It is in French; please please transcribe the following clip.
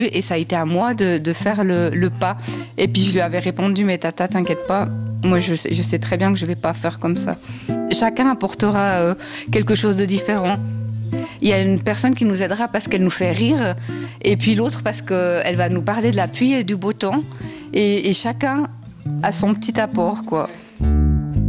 Et ça a été à moi de faire le pas. Et puis je lui avais répondu, mais tata, t'inquiète pas, moi je sais très bien que je vais pas faire comme ça. Chacun apportera quelque chose de différent. Il y a une personne qui nous aidera parce qu'elle nous fait rire, et puis l'autre parce qu'elle va nous parler de la pluie et du beau temps. Et chacun a son petit apport, quoi.